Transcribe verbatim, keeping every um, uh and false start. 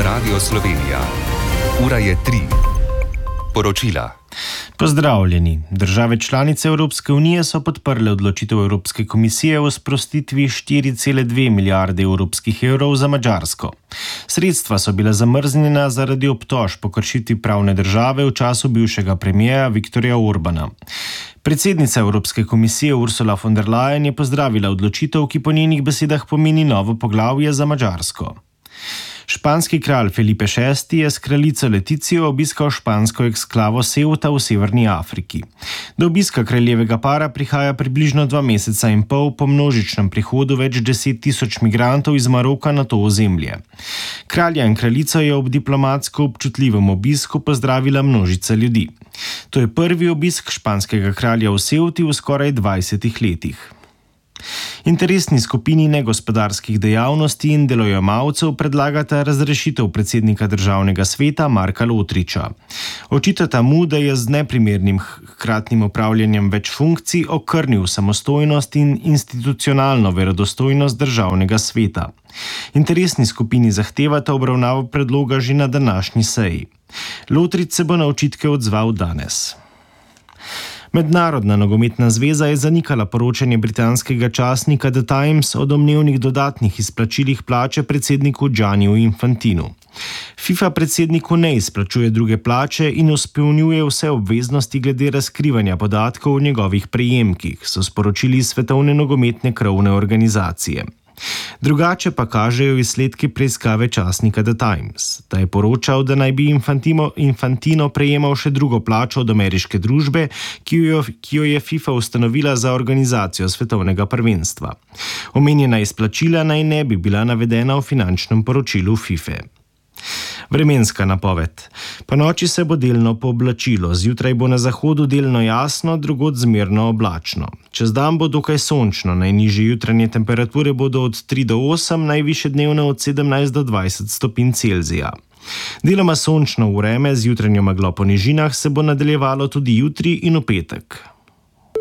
Radio Slovenija. Ura je tri. Poročila. Pozdravljeni. Države članice Evropske unije so podprle odločitev Evropske komisije o sprostitvi štiri cele dve milijarde evropskih evrov za Madžarsko. Sredstva so bila zamrznjena zaradi obtožb po kršitvi pravne države v času bivšega premierja Viktorja Orbana. Predsednica Evropske komisije Ursula von der Leyen je pozdravila odločitev, ki po njenih besedah pomeni novo poglavje za Madžarsko. Španski kralj Felipe šesti je s kraljico Leticijo obiskal špansko eksklavo Ceuta v severni Afriki. Do obiska kraljevega para prihaja približno dva meseca in pol po množičnem prihodu več deset tisoč migrantov iz Maroka na to ozemlje. Kralja in kraljico je ob diplomatsko občutljivem obisku pozdravila množica ljudi. To je prvi obisk španskega kralja v Ceuti v skoraj dvajsetih letih. Interesni skupini negospodarskih dejavnosti in delojemalcev predlagata razrešitev predsednika državnega sveta Marka Lotriča. Očitata mu, da je z neprimernim hkratnim upravljanjem več funkcij okrnil samostojnost in institucionalno verodostojnost državnega sveta. Interesni skupini zahtevata obravnavo predloga že na današnji seji. Lotrič se bo na očitke odzval danes. Mednarodna nogometna zveza je zanikala poročanje britanskega časnika The Times o domnevnih dodatnih izplačilih plače predsedniku Gianniju Infantinu. FIFA predsedniku ne izplačuje druge plače in izpolnjuje vse obveznosti glede razkrivanja podatkov o njegovih prejemkih, so sporočili iz Svetovne nogometne krovne organizacije. Drugače pa kažejo izsledki preiskave časnika The Times. Ta je poročal, da naj bi Infantino, Infantino prejemal še drugo plačo od ameriške družbe, ki jo, ki jo je FIFA ustanovila za organizacijo svetovnega prvenstva. Omenjena izplačila naj ne bi bila navedena v finančnem poročilu FIFA. Vremenska napoved. Ponoči se bo delno pooblačilo, zjutraj bo na zahodu delno jasno, drugod zmerno oblačno. Čez dan bo dokaj sončno, najnižje jutranje temperature bodo od tri do osem, najvišje dnevne od sedemnajst do dvajset stopinj Celzija. Deloma sončno vreme z jutranjo meglo po nižinah se bo nadaljevalo tudi jutri in v petek.